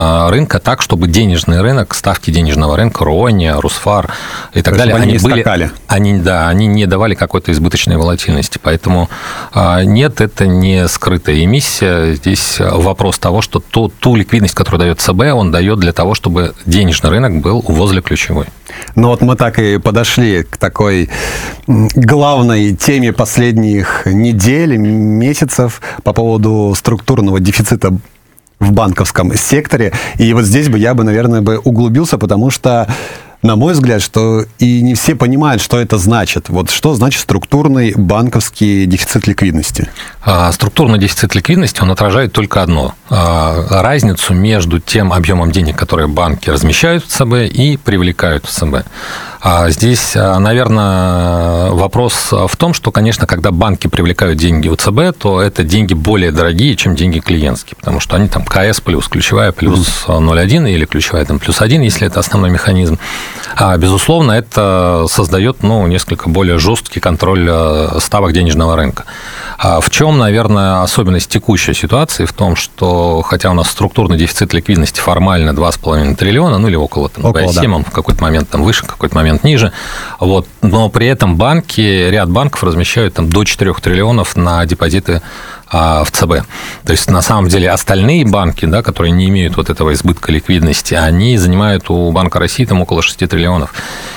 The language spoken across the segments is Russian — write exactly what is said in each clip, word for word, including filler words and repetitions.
рынка так, чтобы денежный рынок, ставки денежного рынка, РОНИ, Русфар и так То далее, они, они, были, скакали. они, да, они не давали какой-то избыточной волатильности. Поэтому нет, это не скрытая эмиссия. Здесь вопрос того, что ту, ту ликвидность, которую дает ЦБ, он дает для того, чтобы денежный рынок был возле ключевой. Ну вот мы так и подошли к такой главной теме последних недель, месяцев по поводу структурного дефицита в банковском секторе. И вот здесь бы я бы, наверное, бы углубился, потому что, на мой взгляд, что и не все понимают, что это значит. Вот что значит структурный банковский дефицит ликвидности? А, структурный дефицит ликвидности, он отражает только одно. А, разницу между тем объемом денег, которые банки размещают в ЦБ и привлекают в ЦБ. А здесь, наверное, вопрос в том, что, конечно, когда банки привлекают деньги у ЦБ, то это деньги более дорогие, чем деньги клиентские, потому что они там КС плюс, ключевая плюс ноль целых один или ключевая там плюс один, если это основной механизм. А, безусловно, это создает, ну, несколько более жесткий контроль ставок денежного рынка. А в чем, наверное, особенность текущей ситуации? В том, что, хотя у нас структурный дефицит ликвидности формально два с половиной триллиона, ну, или около, там, около бэ семь, да. Он в какой-то момент там выше, в какой-то момент ниже, вот, но при этом банки, ряд банков размещают там до четырёх триллионов на депозиты а, в ЦБ. То есть, на самом деле, остальные банки, да, которые не имеют вот этого избытка ликвидности, они занимают у Банка России там около шести триллионов.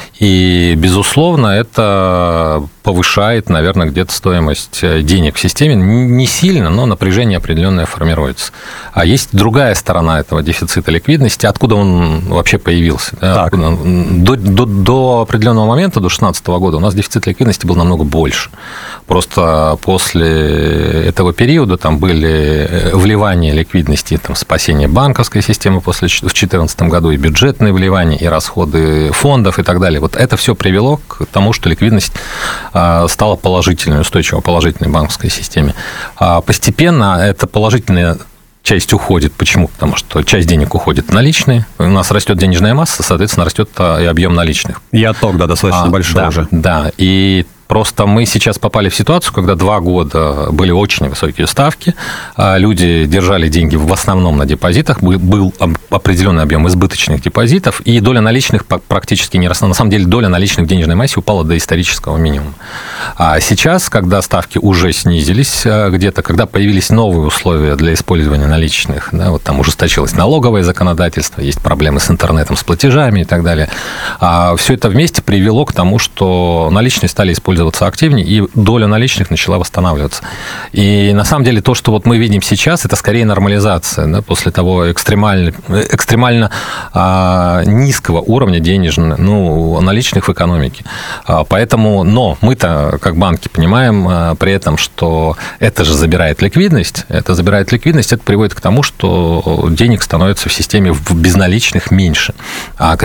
И, безусловно, это повышает, наверное, где-то стоимость денег в системе. Не сильно, но напряжение определенное формируется. А есть другая сторона этого дефицита ликвидности, откуда он вообще появился. Да? До, до, до определенного момента, до две тысячи шестнадцатого года, у нас дефицит ликвидности был намного больше. Просто после этого периода там были вливания ликвидности, там, спасение банковской системы после, в две тысячи четырнадцатом году, и бюджетные вливания, и расходы фондов и так далее. Вот это все привело к тому, что ликвидность стала положительной, устойчиво положительной в банковской системе. Постепенно эта положительная часть уходит. Почему? Потому что часть денег уходит в наличные, у нас растет денежная масса, соответственно, растет и объем наличных. И отток, да, достаточно а, большой да, уже. Да, и просто мы сейчас попали в ситуацию, когда два года были очень высокие ставки, люди держали деньги в основном на депозитах, был определенный объем избыточных депозитов, и доля наличных практически не росла. На самом деле доля наличных в денежной массе упала до исторического минимума. А сейчас, когда ставки уже снизились где-то, когда появились новые условия для использования наличных, да, вот там ужесточилось налоговое законодательство, есть проблемы с интернетом, с платежами и так далее, все это вместе привело к тому, что наличные стали использоваться активнее, и доля наличных начала восстанавливаться. И на самом деле то, что вот мы видим сейчас, это скорее нормализация, да, после того экстремально, экстремально а, низкого уровня денежных, ну, наличных в экономике. А, поэтому, но мы-то, как банки, понимаем а, при этом, что это же забирает ликвидность, это забирает ликвидность, это приводит к тому, что денег становится в системе в безналичных меньше. А